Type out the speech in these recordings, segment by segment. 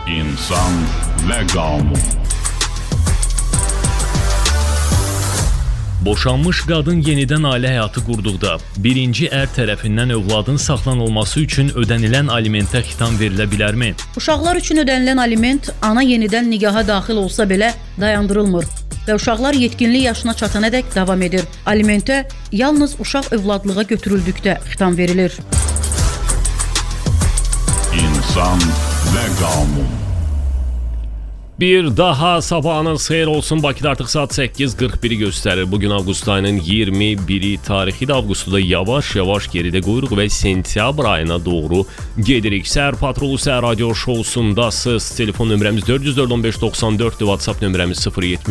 İnsan və qanun. Boşanmış qadın yenidən ailə həyatı qurduqda birinci ər tərəfindən övladın saxlanılması üçün ödənilən alimentə xitam verilə bilərmi? Uşaqlar üçün ödənilən aliment ana yenidən nikaha daxil olsa belə dayandırılmır və uşaqlar yetkinlik yaşına çatanadək davam edir. Alimentə yalnız uşaq övladlığa götürüldükdə xitam verilir. İnsan və qanun. Bir daha sabahınız xeyir olsun. Bakıda artıq saat 8:41-i göstərir. Bugün avqust ayının 21-i tarixidir. Avqustu da yavaş-yavaş geridə qoyuruq və sentyabr ayına doğru gedirik. Səhər Patrolu Səhər Radio Şousundasınız. Telefon nömrəmiz 404-1594, WhatsApp nömrəmiz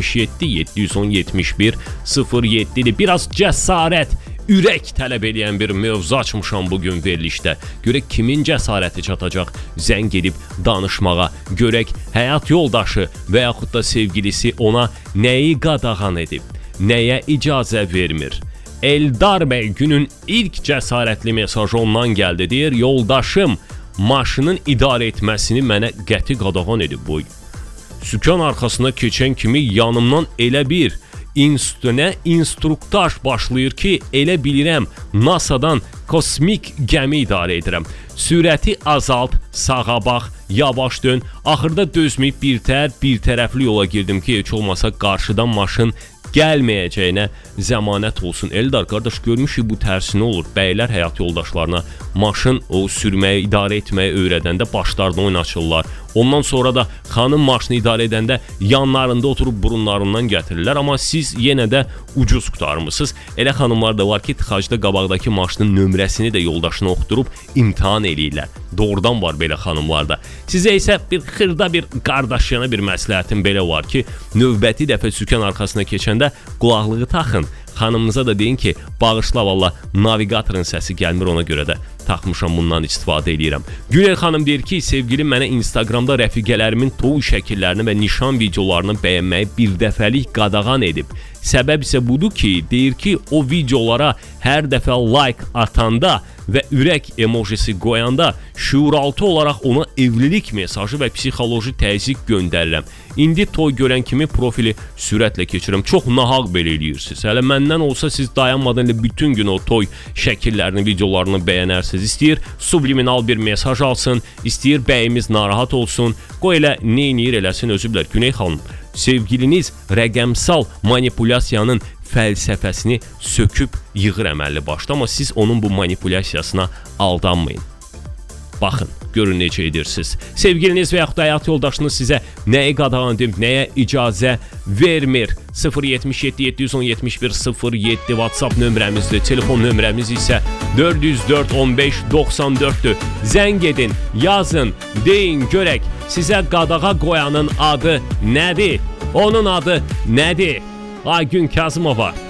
077-717-107-dir. Biraz cəsarət, ürək tələb edən bir mövzu açmışam bugün verilişdə. Görək kimin cəsarəti çatacaq zəng edib danışmağa. Görək həyat yoldaşı və yaxud da sevgilisi ona nəyi qadağan edib, nəyə icazə vermir. Eldar bəy günün ilk cəsarətli mesajı ondan gəldi. Deyir, yoldaşım maşının idarə etməsini mənə qəti qadağan edib boy. Sükan arxasına keçən kimi yanımdan elə bir instruktaj başlayır ki, elə bilirəm NASA'dan kosmik gəmi idarə edirəm. Sürəti azalt, sağa bax, yavaş dön. Axırda dözməyib bir tərəfli yola girdim ki, heç olmasa qarşıdan maşın gəlməyəcəyinə zəmanət olsun. Eldar qardaş, görmüşük bu tərsinə olur. Bəylər həyat yoldaşlarına maşın sürməyi, idarə etməyi öyrədəndə başlarını oynaçırlar. Ondan sonra da xanım maşını idarə edəndə yanlarında oturub burunlarından gətirirlər. Amma siz yenə də ucuz qutarmısınız. Elə xanımlar da var ki, tıxacda qabaqdakı maşının nömrəsini də yoldaşına oxudurub imtahan eləyirlər. Doğrudan var belə xanımlarda. Sizə isə bir xırda bir qardaşyana bir məsləhətim belə var ki, növbəti dəfə sükan arxasına keçəndə qulaqlığı taxın. Xanımınıza da deyin ki, bağışla valla, navigatorun səsi gəlmir, ona görə də taxmışam, bundan istifadə edirəm. Güler xanım deyir ki, sevgilim mənə Instagramda rəfiqələrimin toy şəkillərini və nişan videolarını bəyənməyi bir dəfəlik qadağan edib. Səbəb isə budur ki, deyir ki, o videolara hər dəfə like atanda və ürək emojisi qoyanda şuuraltı olaraq ona evlilik mesajı və psixoloji təzyiq göndərirəm. İndi toy görən kimi profili sürətlə keçirəm. Çox nahaq belə eləyirsiniz. Hələ məndən olsa siz dayanmadan elə bütün gün o toy şəkillərini, videolarını bəyənərsiniz. İstəyir subliminal bir mesaj alsın, istəyir bəyimiz narahat olsun. Qoy elə neyniyir eləsin, özü bilər. Güney xanım, sevgiliniz rəqəmsal manipulyasiyanın fəlsəfəsini söküb yığır əməlli başda, amma siz onun bu manipulyasiyasına aldanmayın. Baxın, görün necə edirsiniz. Sevgiliniz və yaxud da həyat yoldaşınız sizə nəyi qadağan edib, nəyə icazə vermir. 077-717-107 WhatsApp nömrəmizdir. Telefon nömrəmiz isə 404-15-94-dür. Zəng edin, yazın, deyin, görək sizə qadağa qoyanın adı nədir? Onun adı nədir? Aygün Kazımova.